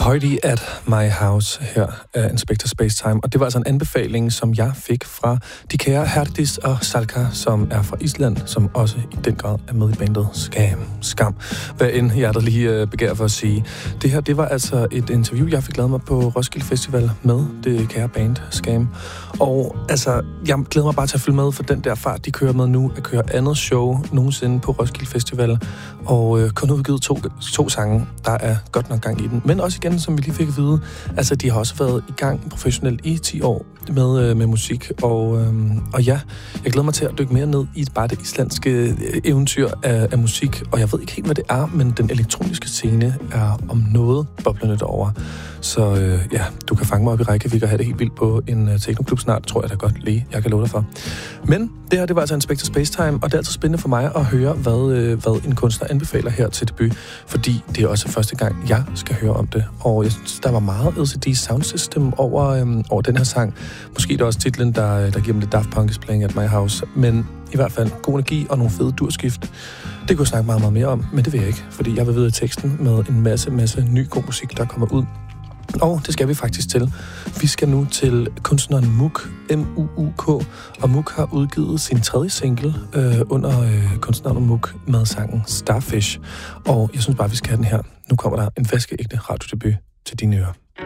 Party at My House her af Inspector Spacetime. Og det var altså en anbefaling, som jeg fik fra de kære Herdis og Salka, som er fra Island, som også i den grad er med i bandet Skam. Hvad end jeg der lige begær for at sige. Det her, det var altså et interview, jeg fik lavet mig på Roskilde Festival med det kære band Skam. Og altså, jeg glæder mig bare til at følge med for den der fart, de kører med nu, at køre andet show nogensinde på Roskilde Festival. Og kun udgivet to sange, der er godt nok gang i den. Men også igen, som vi lige fik at vide, altså de har også været i gang professionelt i 10 år med musik. Og ja, jeg glæder mig til at dykke mere ned i bare det islandske eventyr af musik. Og jeg ved ikke helt, hvad det er, men den elektroniske scene er om noget boblende derovre. Så ja, du kan fange mig op i Reykjavik og have det helt vildt på en technoklub snart, tror jeg da godt lige, jeg kan love dig for. Men det her, det var altså Inspector Spacetime, og det er altid spændende for mig at høre, hvad en kunstner anbefaler her til debut, fordi det er også første gang, jeg skal høre om det. Og jeg synes, der var meget LCD Sound System over den her sang. Måske det er også titlen, der giver mig lidt Daft Punk is Playing at My House, men i hvert fald god energi og nogle fede durskift. Det kunne jeg snakke meget, meget mere om, men det vil jeg ikke, fordi jeg vil vide teksten med en masse ny god musik, der kommer ud. Og det skal vi faktisk til. Vi skal nu til kunstneren Mook, M-U-U-K, og Mook har udgivet sin 3. single under kunstneren Mook med sangen Starfish. Og jeg synes bare, vi skal have den her. Nu kommer der en vaskeægte radiodebut til dine ører.